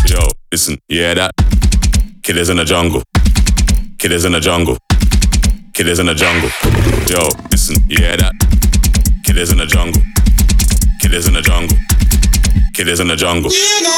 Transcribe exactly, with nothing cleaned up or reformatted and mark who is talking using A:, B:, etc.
A: Yo, listen, you hear that? Killers in the jungle. Killers in the jungle. Killers in the jungle. Yo, listen, you hear that? Killers in the jungle. Killers in the jungle. Killers in the jungle.